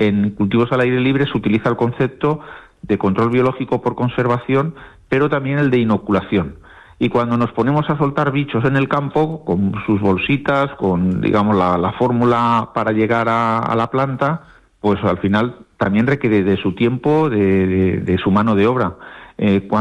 en cultivos al aire libre se utiliza el concepto de control biológico por conservación, pero también el de inoculación. Y cuando nos ponemos a soltar bichos en el campo, con sus bolsitas, con, digamos, la fórmula para llegar a la planta, pues al final también requiere de su tiempo, de su mano de obra.